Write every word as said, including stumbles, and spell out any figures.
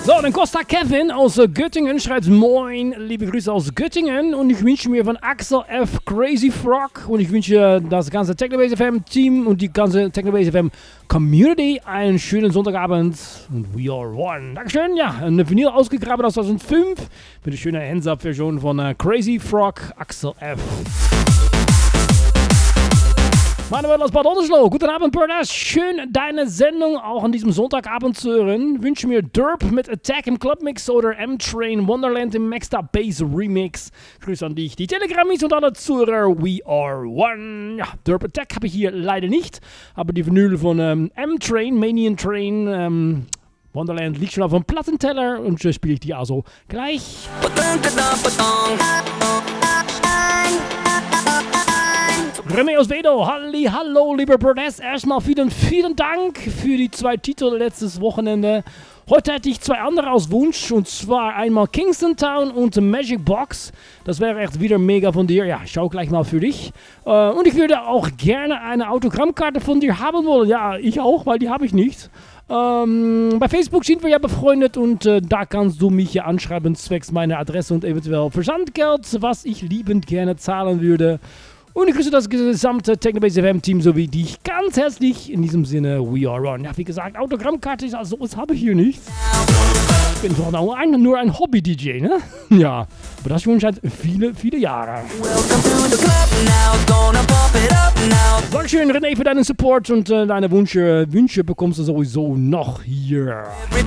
So, dann Costa Kevin aus Göttingen schreibt Moin, liebe Grüße aus Göttingen und ich wünsche mir von Axel F. Crazy Frog und ich wünsche das ganze Technobase F M Team und die ganze Technobase F M Community einen schönen Sonntagabend und we are one. Dankeschön, ja, eine Vinyl ausgegraben aus zweitausendfünf mit der schönen Hands-Up-Version von uh, Crazy Frog, Axel F. Manuel aus Bad Oldesloe, guten Abend, Burners. Schön, deine Sendung auch an diesem Sonntagabend zu hören. Wünsche mir Derp mit Attack im Clubmix oder M-Train Wonderland im Maxed Up Bass Remix. Grüße an dich, die Telegrammis und alle Zuhörer. We are one. Ja, Derp Attack habe ich hier leider nicht, aber die Vinyl von ähm, M-Train, Manian Train, ähm, Wonderland liegt schon auf dem Plattenteller und so spiele ich die also gleich. René aus Vedo, halli, hallo, lieber Burness. Erstmal vielen, vielen Dank für die zwei Titel letztes Wochenende. Heute hätte ich zwei andere aus Wunsch, und zwar einmal Kingston Town und Magic Box. Das wäre echt wieder mega von dir. Ja, ich schau gleich mal für dich. Äh, und ich würde auch gerne eine Autogrammkarte von dir haben wollen. Ja, ich auch, weil die habe ich nicht. Ähm, bei Facebook sind wir ja befreundet und äh, da kannst du mich ja anschreiben zwecks meiner Adresse und eventuell Versandgeld, was ich liebend gerne zahlen würde. Und ich grüße das gesamte Technobase F M Team sowie dich ganz herzlich. In diesem Sinne, we are on. Ja, wie gesagt, Autogrammkarte, also das habe ich hier nicht. Ich bin doch nur ein, nur ein Hobby-D J, ne? Ja, aber das schon seit viele, viele Jahre. Dankeschön, René, für deinen Support und äh, deine Wünsche, Wünsche bekommst du sowieso noch hier.